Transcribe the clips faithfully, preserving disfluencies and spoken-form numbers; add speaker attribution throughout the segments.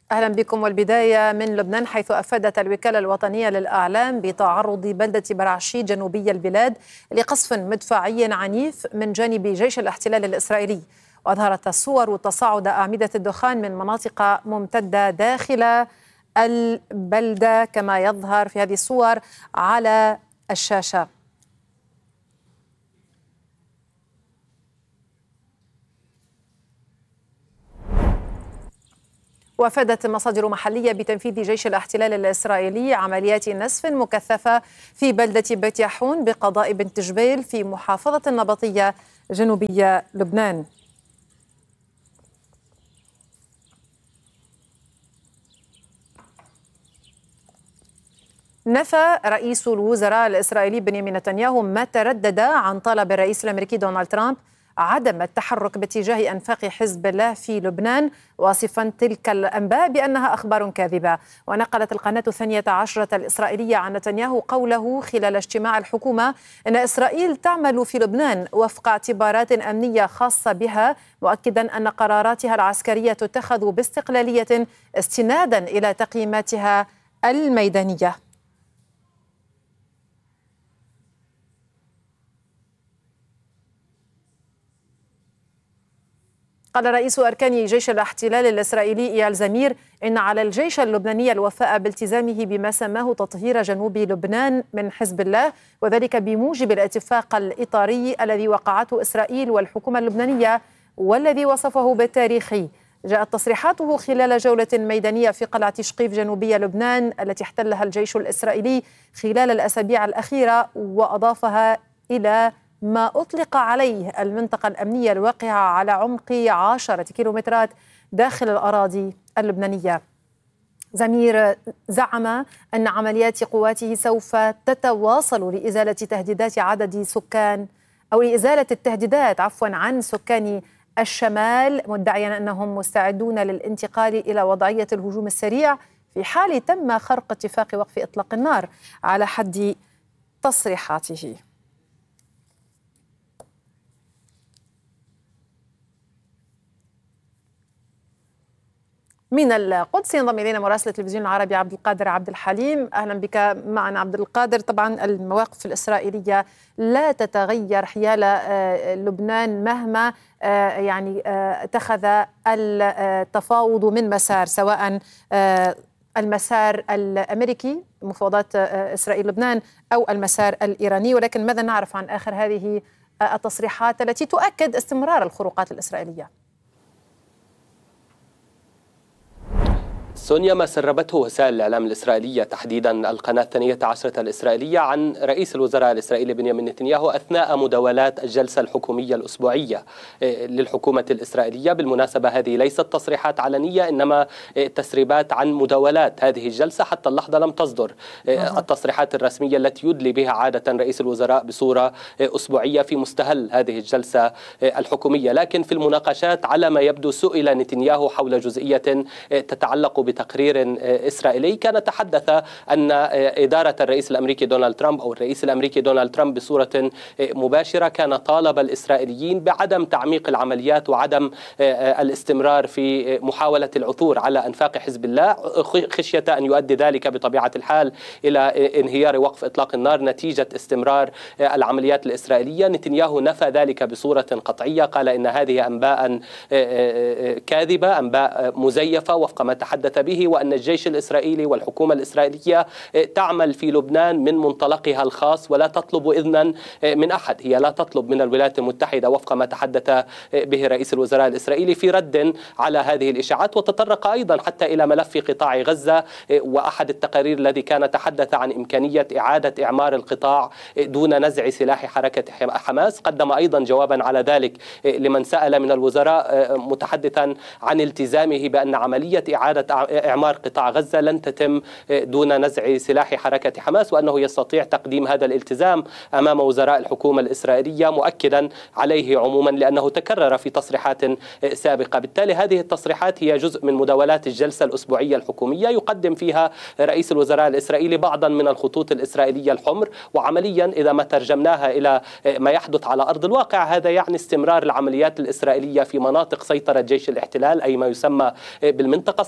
Speaker 1: أهلا بكم. والبداية من لبنان، حيث أفادت الوكالة الوطنية للأعلام بتعرض بلدة برعشي جنوبي البلاد لقصف مدفعي عنيف من جانب جيش الاحتلال الإسرائيلي. وأظهرت الصور تصاعد أعمدة الدخان من مناطق ممتدة داخل البلدة كما يظهر في هذه الصور على الشاشة. وافادت مصادر محلية بتنفيذ جيش الاحتلال الإسرائيلي عمليات نسف مكثفة في بلدة بيت يحون بقضاء بنت جبيل في محافظة النبطية جنوبية لبنان. نفى رئيس الوزراء الإسرائيلي بنيامين نتنياهو ما تردد عن طلب الرئيس الأمريكي دونالد ترامب عدم التحرك باتجاه أنفاق حزب الله في لبنان، واصفا تلك الأنباء بأنها أخبار كاذبة. ونقلت القناة الثانية عشرة الإسرائيلية عن نتنياهو قوله خلال اجتماع الحكومة أن إسرائيل تعمل في لبنان وفق اعتبارات أمنية خاصة بها، مؤكدا أن قراراتها العسكرية تتخذ باستقلالية استنادا إلى تقييماتها الميدانية. قال رئيس أركان جيش الاحتلال الإسرائيلي إيال زمير إن على الجيش اللبناني الوفاء بالتزامه بما سماه تطهير جنوب لبنان من حزب الله، وذلك بموجب الاتفاق الإطاري الذي وقعته إسرائيل والحكومة اللبنانية والذي وصفه بالتاريخي. جاءت تصريحاته خلال جولة ميدانية في قلعة شقيف جنوبية لبنان التي احتلها الجيش الإسرائيلي خلال الأسابيع الأخيرة، وأضافها إلى ما أطلق عليه المنطقة الأمنية الواقعة على عمق عشرة كيلومترات داخل الأراضي اللبنانية. زمير زعم أن عمليات قواته سوف تتواصل لإزالة تهديدات عدد سكان أو لإزالة التهديدات عفوا عن سكان الشمال، مدعيا أنهم مستعدون للانتقال إلى وضعية الهجوم السريع في حال تم خرق اتفاق وقف إطلاق النار على حد تصريحاته. من القدس ينضم إلينا مراسل التلفزيون العربي عبد القادر عبد الحليم. أهلا بك معنا عبد القادر. طبعا المواقف الإسرائيلية لا تتغير حيال لبنان مهما يعني اتخذ التفاوض من مسار، سواء المسار الأمريكي مفاوضات إسرائيل لبنان أو المسار الإيراني. ولكن ماذا نعرف عن آخر هذه التصريحات التي تؤكد استمرار الخروقات الإسرائيلية؟
Speaker 2: سونيا، ما سربته وسائل الإعلام الإسرائيلية تحديدا القناة الثانية عشرة الإسرائيلية عن رئيس الوزراء الإسرائيلي بنيامين نتنياهو أثناء مداولات الجلسة الحكومية الأسبوعية للحكومة الإسرائيلية. بالمناسبة هذه ليست تصريحات علنية، إنما تسريبات عن مداولات هذه الجلسة. حتى اللحظة لم تصدر التصريحات الرسمية التي يدلي بها عادة رئيس الوزراء بصورة أسبوعية في مستهل هذه الجلسة الحكومية. لكن في المناقشات على ما يبدو سئل نتنياهو حول جزئية تتعلق بتقرير إسرائيلي، كان تحدث أن إدارة الرئيس الأمريكي دونالد ترامب أو الرئيس الأمريكي دونالد ترامب بصورة مباشرة كان طالب الإسرائيليين بعدم تعميق العمليات وعدم الاستمرار في محاولة العثور على أنفاق حزب الله، خشية أن يؤدي ذلك بطبيعة الحال إلى انهيار وقف إطلاق النار نتيجة استمرار العمليات الإسرائيلية. نتنياهو نفى ذلك بصورة قطعية، قال إن هذه أنباء كاذبة، أنباء مزيفة وفق ما تحدث به، وأن الجيش الإسرائيلي والحكومة الإسرائيلية تعمل في لبنان من منطلقها الخاص ولا تطلب إذنا من أحد. هي لا تطلب من الولايات المتحدة وفق ما تحدث به رئيس الوزراء الإسرائيلي في رد على هذه الإشاعات. وتطرق أيضا حتى إلى ملف قطاع غزة، وأحد التقارير الذي كان تحدث عن إمكانية إعادة إعمار القطاع دون نزع سلاح حركة حماس. قدم أيضا جوابا على ذلك لمن سأل من الوزراء متحدثا عن التزامه بأن عملية إعادة إعمار قطاع غزة لن تتم دون نزع سلاح حركة حماس، وأنه يستطيع تقديم هذا الالتزام أمام وزراء الحكومة الإسرائيلية، مؤكدا عليه عموما لأنه تكرر في تصريحات سابقة. بالتالي هذه التصريحات هي جزء من مداولات الجلسة الأسبوعية الحكومية يقدم فيها رئيس الوزراء الإسرائيلي بعضا من الخطوط الإسرائيلية الحمر. وعمليا إذا ما ترجمناها إلى ما يحدث على أرض الواقع، هذا يعني استمرار العمليات الإسرائيلية في مناطق سيطرة جيش الاحتلال، أي ما يسمى بالمنطقة الصفراء،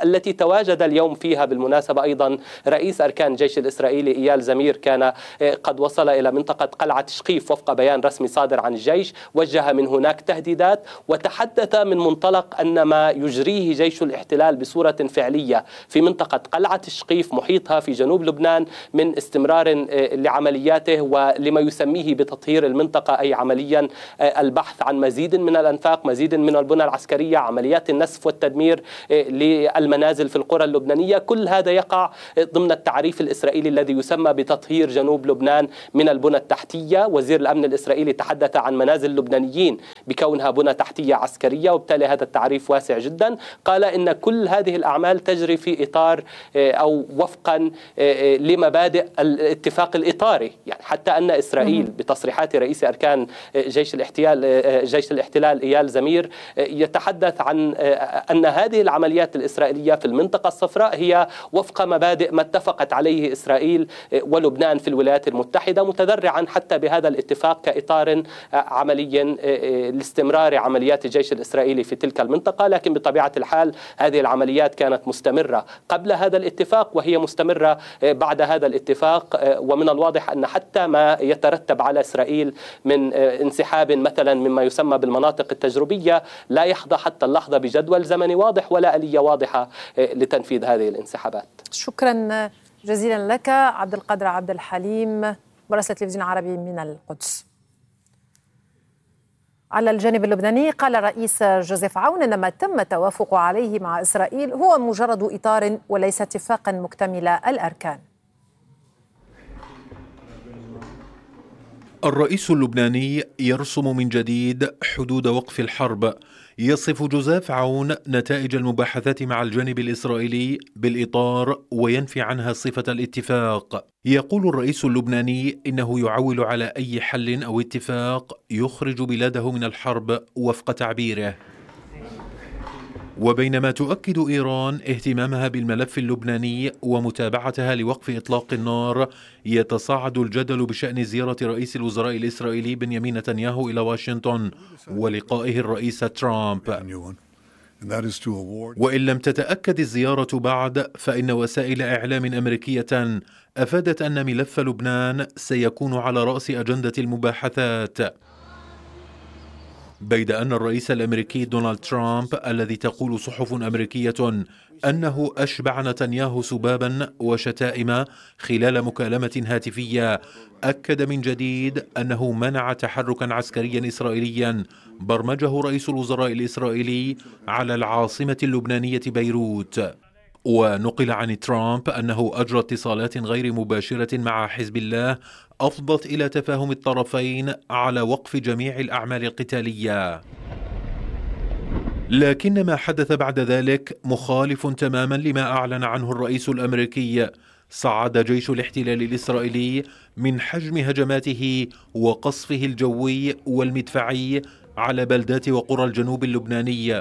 Speaker 2: التي تواجد اليوم فيها بالمناسبة أيضا رئيس أركان الجيش الإسرائيلي إيال زمير كان قد وصل إلى منطقة قلعة تشقيف وفق بيان رسمي صادر عن الجيش، وجه من هناك تهديدات وتحدث من منطلق أن ما يجريه جيش الاحتلال بصورة فعلية في منطقة قلعة تشقيف محيطها في جنوب لبنان من استمرار لعملياته ولما يسميه بتطهير المنطقة، أي عمليا البحث عن مزيد من الأنفاق، مزيد من البنى العسكرية، عمليات النسف والتدمير للمنازل في القرى اللبنانية. كل هذا يقع ضمن التعريف الإسرائيلي الذي يسمى بتطهير جنوب لبنان من البنى التحتية. وزير الأمن الإسرائيلي تحدث عن منازل اللبنانيين بكونها بنى تحتية عسكرية، وبالتالي هذا التعريف واسع جدا. قال إن كل هذه الأعمال تجري في إطار أو وفقا لمبادئ الاتفاق الإطاري، يعني حتى أن إسرائيل بتصريحات رئيس أركان جيش الاحتلال جيش الاحتلال إيال زمير يتحدث عن أن هذه العمليات الإسرائيلية في المنطقة الصفراء هي وفق مبادئ ما اتفقت عليه إسرائيل ولبنان في الولايات المتحدة، متذرعا حتى بهذا الاتفاق كإطار عملي لاستمرار عمليات الجيش الإسرائيلي في تلك المنطقة. لكن بطبيعة الحال هذه العمليات كانت مستمرة قبل هذا الاتفاق وهي مستمرة بعد هذا الاتفاق، ومن الواضح أن حتى ما يترتب على إسرائيل من انسحاب مثلا مما يسمى بالمناطق التجريبية لا يحظى حتى اللحظة بجدول زمني واضح ولا آلية واضحة لتنفيذ هذه الانسحابات.
Speaker 1: شكرا جزيلا لك عبد القادر عبد الحليم، مراسل التلفزيون العربي من القدس. على الجانب اللبناني قال الرئيس جوزيف عون أن ما تم التوافق عليه مع إسرائيل هو مجرد إطار وليس اتفاقا مكتمل الأركان.
Speaker 3: الرئيس اللبناني يرسم من جديد حدود وقف الحرب. يصف جوزيف عون نتائج المباحثات مع الجانب الإسرائيلي بالإطار وينفي عنها صفة الاتفاق. يقول الرئيس اللبناني إنه يعول على أي حل أو اتفاق يخرج بلاده من الحرب وفق تعبيره. وبينما تؤكد إيران اهتمامها بالملف اللبناني ومتابعتها لوقف إطلاق النار، يتصاعد الجدل بشأن زيارة رئيس الوزراء الإسرائيلي بنيامين نتنياهو إلى واشنطن ولقائه الرئيس ترامب. وإن لم تتأكد الزيارة بعد، فإن وسائل إعلام أمريكية أفادت أن ملف لبنان سيكون على رأس أجندة المباحثات، بيد أن الرئيس الأمريكي دونالد ترامب الذي تقول صحف أمريكية أنه أشبع نتنياهو سبابا وشتائم خلال مكالمة هاتفية، أكد من جديد أنه منع تحركا عسكريا إسرائيليا برمجه رئيس الوزراء الإسرائيلي على العاصمة اللبنانية بيروت. ونقل عن ترامب أنه أجرى اتصالات غير مباشرة مع حزب الله أفضت إلى تفاهم الطرفين على وقف جميع الأعمال القتالية. لكن ما حدث بعد ذلك مخالف تماما لما أعلن عنه الرئيس الأمريكي. صعد جيش الاحتلال الإسرائيلي من حجم هجماته وقصفه الجوي والمدفعي على بلدات وقرى الجنوب اللبناني.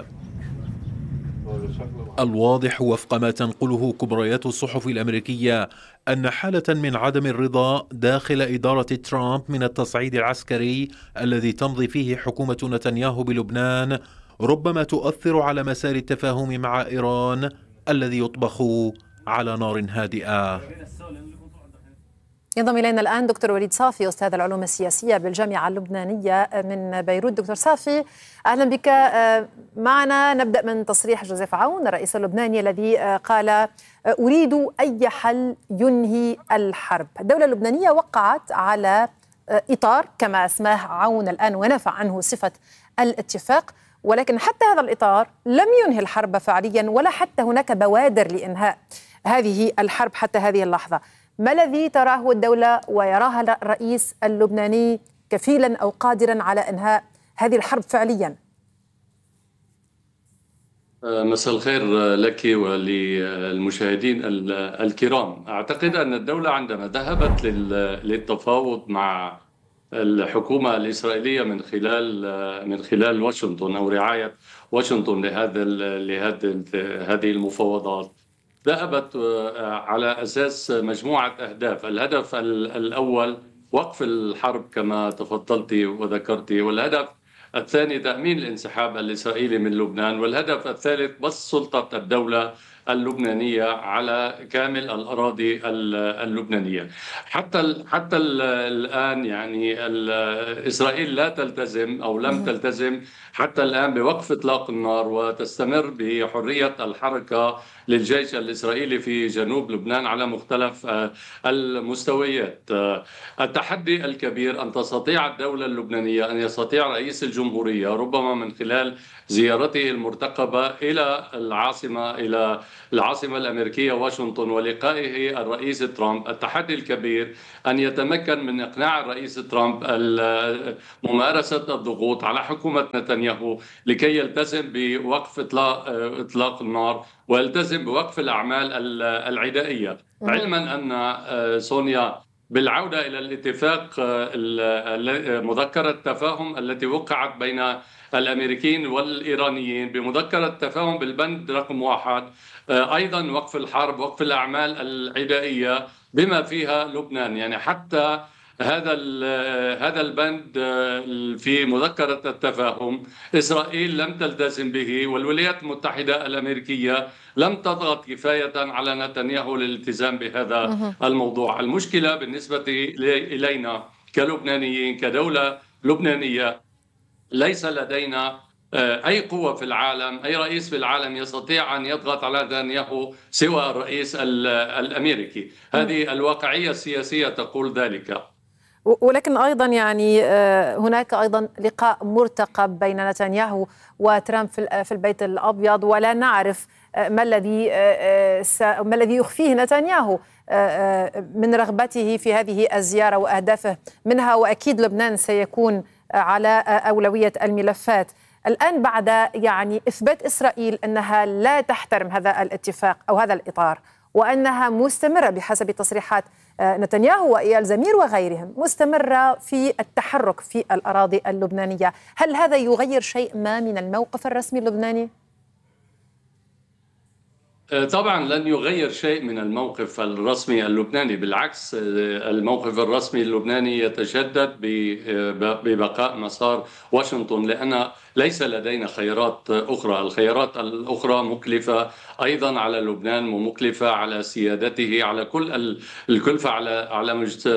Speaker 3: الواضح وفق ما تنقله كبريات الصحف الأمريكية أن حالة من عدم الرضا داخل إدارة ترامب من التصعيد العسكري الذي تمضي فيه حكومة نتنياهو بلبنان ربما تؤثر على مسار التفاهم مع إيران الذي يطبخ على نار هادئة.
Speaker 1: ينضم إلينا الآن دكتور وليد صافي، أستاذ العلوم السياسية بالجامعة اللبنانية من بيروت. دكتور صافي، أهلا بك معنا. نبدأ من تصريح جوزيف عون الرئيس اللبناني الذي قال أريد أي حل ينهي الحرب. الدولة اللبنانية وقعت على إطار كما اسماه عون الآن ونفى عنه صفة الاتفاق، ولكن حتى هذا الإطار لم ينهي الحرب فعليا ولا حتى هناك بوادر لإنهاء هذه الحرب حتى هذه اللحظة. ما الذي تراه الدولة ويراها الرئيس اللبناني كفيلا أو قادرا على إنهاء هذه الحرب فعليا؟
Speaker 4: مساء الخير لك وللمشاهدين الكرام. أعتقد أن الدولة عندما ذهبت للتفاوض مع الحكومة الإسرائيلية من خلال من خلال واشنطن أو رعاية واشنطن لهذا لهذه هذه المفاوضات، ذهبت على أساس مجموعة أهداف. الهدف الأول وقف الحرب كما تفضلت وذكرت، والهدف الثاني تأمين الانسحاب الإسرائيلي من لبنان، والهدف الثالث بس سلطة الدولة اللبنانية على كامل الأراضي اللبنانية. حتى حتى الآن يعني إسرائيل لا تلتزم أو لم تلتزم حتى الآن بوقف إطلاق النار، وتستمر بحرية الحركة للجيش الإسرائيلي في جنوب لبنان على مختلف المستويات. التحدي الكبير أن تستطيع الدولة اللبنانية، أن يستطيع رئيس الجمهورية ربما من خلال زيارته المرتقبة إلى العاصمة إلى العاصمة الأمريكية واشنطن ولقائه الرئيس ترامب، التحدي الكبير أن يتمكن من إقناع الرئيس ترامب ممارسة الضغوط على حكومة نتنياهو لكي يلتزم بوقف إطلاق إطلاق النار ويلتزم بوقف الأعمال العدائية، علما أن سونيا بالعودة إلى الاتفاق مذكرة التفاهم التي وقعت بين الأمريكيين والإيرانيين، بمذكرة التفاهم بالبند رقم واحد أيضا وقف الحرب، وقف الأعمال العدائية بما فيها لبنان. يعني حتى هذا هذا البند في مذكرة التفاهم إسرائيل لم تلتزم به، والولايات المتحدة الأمريكية لم تضغط كفاية على نتنياهو للالتزام بهذا الموضوع. المشكلة بالنسبة إلينا كلبنانيين كدولة لبنانية ليس لدينا أي قوة في العالم، أي رئيس في العالم يستطيع أن يضغط على نتنياهو سوى الرئيس الأمريكي. هذه الواقعية السياسية تقول ذلك.
Speaker 1: ولكن أيضا يعني هناك أيضا لقاء مرتقب بين نتنياهو وترامب في البيت الأبيض، ولا نعرف ما الذي ما الذي يخفيه نتنياهو من رغبته في هذه الزيارة وأهدافه منها، وأكيد لبنان سيكون على أولوية الملفات. الآن بعد يعني إثبات إسرائيل أنها لا تحترم هذا الاتفاق أو هذا الإطار، وأنها مستمرة بحسب تصريحات نتنياهو وإيال زمير وغيرهم مستمرة في التحرك في الأراضي اللبنانية، هل هذا يغير شيء ما من الموقف الرسمي اللبناني؟
Speaker 4: طبعا لن يغير شيء من الموقف الرسمي اللبناني، بالعكس الموقف الرسمي اللبناني يتجدد ببقاء مسار واشنطن، لأن ليس لدينا خيارات أخرى. الخيارات الأخرى مكلفة أيضا على لبنان ومكلفة على سيادته، على كل الكلفة على على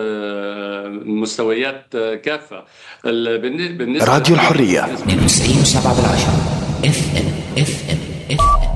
Speaker 4: مستويات كافة.
Speaker 5: بالنسبة راديو الحرية تسعين وسبعة بالعشرة اف ام اف ام اف ام.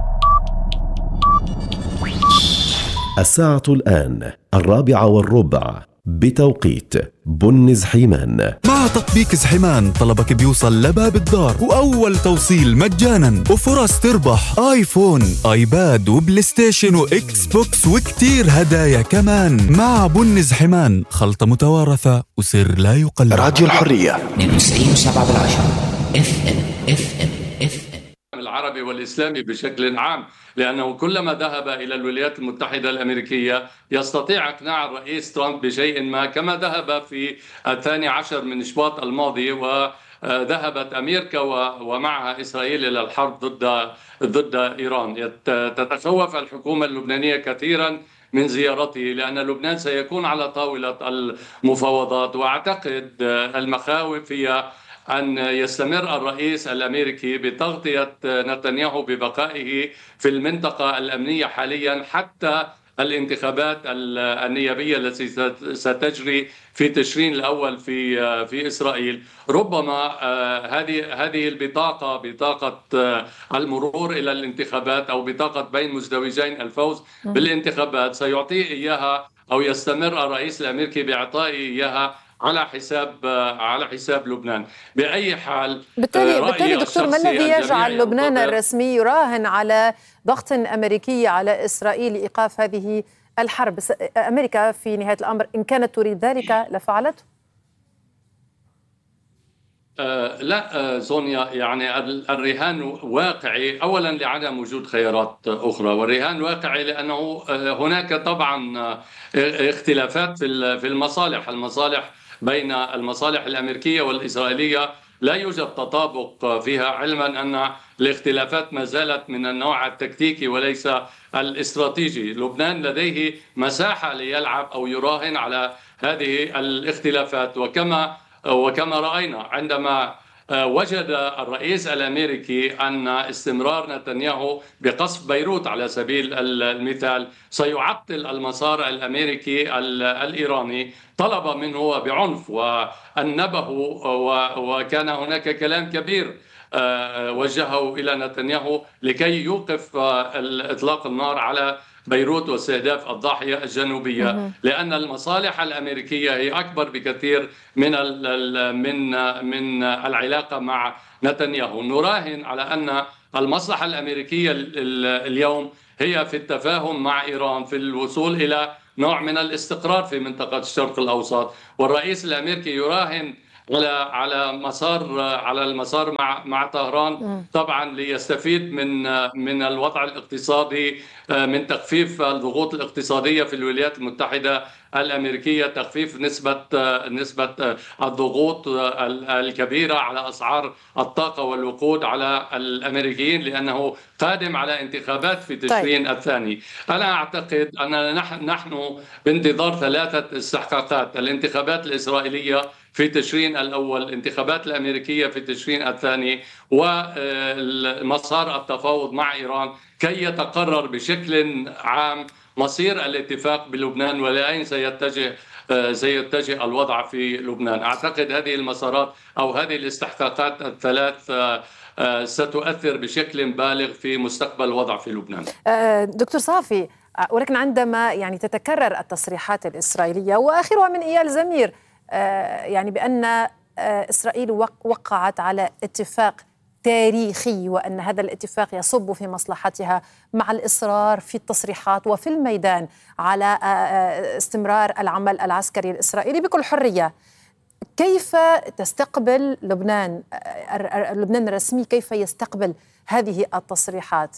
Speaker 5: الساعة الآن الرابعة والربع بتوقيت بن زحيمان.
Speaker 6: مع تطبيق زحيمان طلبك بيوصل لباب الدار، وأول توصيل مجانا، وفرص تربح آيفون، آيباد، وبلاي ستيشن، وإكس بوكس، وكتير هدايا كمان. مع بن زحيمان خلطة متوارثة وسر لا يقل.
Speaker 5: راديو الحرية تسعين وسبعة بالعشرة اف ام اف ام اف ام.
Speaker 4: العربي والإسلامي بشكل عام، لأنه كلما ذهب إلى الولايات المتحدة الأمريكية يستطيع إقناع الرئيس ترامب بشيء ما، كما ذهب في الثاني عشر من شباط الماضي، وذهبت أمريكا ومعها إسرائيل إلى الحرب ضد ضد إيران. تتخوف الحكومة اللبنانية كثيرا من زيارته، لأن لبنان سيكون على طاولة المفاوضات، وأعتقد المخاوف هي أن يستمر الرئيس الأمريكي بتغطية نتنياهو ببقائه في المنطقة الأمنية حاليا حتى الانتخابات النيابية التي ستجري في تشرين الأول في في إسرائيل. ربما هذه هذه البطاقة، بطاقة المرور إلى الانتخابات أو بطاقة بين مزدوجين الفوز بالانتخابات، سيعطيه إياها أو يستمر الرئيس الأمريكي بإعطائه إياها على حساب على حساب لبنان. بأي حال
Speaker 1: بالتالي بالتالي دكتور، ما الذي يجعل لبنان الرسمي يراهن على ضغط أمريكي على إسرائيل لإيقاف هذه الحرب؟ أمريكا في نهاية الأمر إن كانت تريد ذلك لفعلته.
Speaker 4: آه لا آه سونيا، يعني الرهان واقعي أولا لعدم وجود خيارات أخرى، والرهان واقعي لأنه آه هناك طبعا آه اختلافات في في المصالح المصالح بين المصالح الأمريكية والإسرائيلية لا يوجد تطابق فيها، علما أن الاختلافات ما زالت من النوع التكتيكي وليس الاستراتيجي. لبنان لديه مساحة ليلعب أو يراهن على هذه الاختلافات، وكما وكما رأينا عندما وجد الرئيس الأمريكي أن استمرار نتنياهو بقصف بيروت على سبيل المثال سيعطل المسار الأمريكي الإيراني، طلب منه بعنف وأنبه، وكان هناك كلام كبير وجهه إلى نتنياهو لكي يوقف إطلاق النار على بيروت واستهداف الضاحية الجنوبية، لأن المصالح الأمريكية هي أكبر بكثير من من من العلاقة مع نتنياهو. نراهن على أن المصلحة الأمريكية اليوم هي في التفاهم مع إيران، في الوصول إلى نوع من الاستقرار في منطقة الشرق الأوسط، والرئيس الأمريكي يراهن على على مسار على المسار مع مع طهران طبعا ليستفيد من من الوضع الاقتصادي، من تخفيف الضغوط الاقتصادية في الولايات المتحدة الأمريكية، تخفيف نسبة نسبة الضغوط الكبيرة على أسعار الطاقة والوقود على الأمريكيين، لأنه قادم على انتخابات في تشرين طيب. الثاني. أنا أعتقد أننا نحن بانتظار ثلاثة استحقاقات: الانتخابات الإسرائيلية في تشرين الأول، الانتخابات الأمريكية في تشرين الثاني، ومسار التفاوض مع إيران كي يتقرر بشكل عام مصير الاتفاق بلبنان ولأين سيتجه سيتجه الوضع في لبنان. أعتقد هذه المسارات أو هذه الاستحقاقات الثلاث ستؤثر بشكل بالغ في مستقبل الوضع في لبنان.
Speaker 1: دكتور صافي، ولكن عندما يعني تتكرر التصريحات الإسرائيلية وآخرها من إيال زمير يعني بأن إسرائيل وقعت على اتفاق تاريخي وأن هذا الاتفاق يصب في مصلحتها، مع الإصرار في التصريحات وفي الميدان على استمرار العمل العسكري الإسرائيلي بكل حرية، كيف تستقبل لبنان لبنان الرسمي، كيف يستقبل هذه التصريحات؟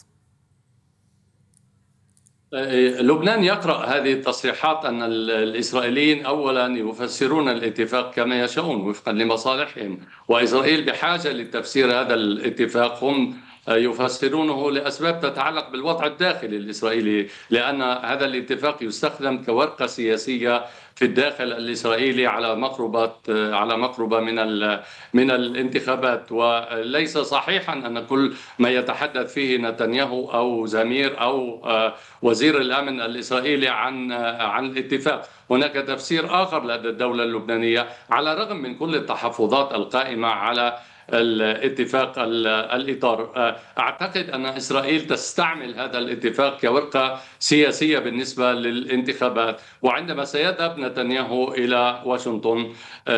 Speaker 4: لبنان يقرأ هذه التصريحات أن الإسرائيليين أولا يفسرون الاتفاق كما يشاءون وفقا لمصالحهم، وإسرائيل بحاجة لتفسير هذا الاتفاق. هم يفسرونه لأسباب تتعلق بالوضع الداخلي الإسرائيلي، لأن هذا الاتفاق يستخدم كورقة سياسية في الداخل الإسرائيلي على مقربة على مقربة من من الانتخابات. وليس صحيحا أن كل ما يتحدث فيه نتنياهو أو زمير أو وزير الأمن الإسرائيلي عن عن الاتفاق. هناك تفسير آخر لدى الدولة اللبنانية على الرغم من كل التحفظات القائمة على الاتفاق الإطار. أعتقد أن إسرائيل تستعمل هذا الاتفاق كورقة سياسية بالنسبة للانتخابات، وعندما سيذهب نتنياهو إلى واشنطن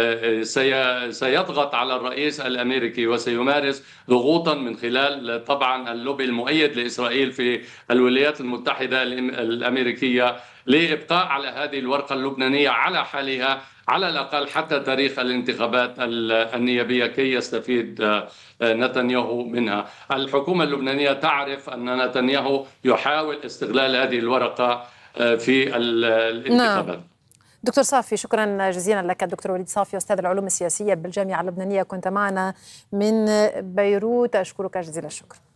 Speaker 4: سيضغط على الرئيس الأمريكي وسيمارس ضغوطا من خلال طبعا اللوبي المؤيد لإسرائيل في الولايات المتحدة الأمريكية لإبقاء على هذه الورقة اللبنانية على حالها على الأقل حتى تاريخ الانتخابات النيابية كي يستفيد نتنياهو منها. الحكومة اللبنانية تعرف أن نتنياهو يحاول استغلال هذه الورقة في الانتخابات.
Speaker 1: نعم. دكتور صافي، شكرا جزيلا لك. الدكتور وليد صافي، أستاذ العلوم السياسية بالجامعة اللبنانية، كنت معنا من بيروت. أشكرك جزيل الشكر.